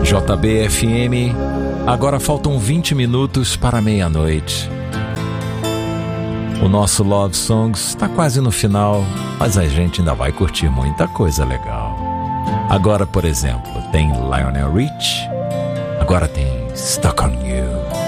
JBFM, agora faltam 20 minutos para meia-noite. O nosso Love Songs está quase no final, mas a gente ainda vai curtir muita coisa legal. Agora, por exemplo, tem Lionel Richie, agora tem Stuck on You.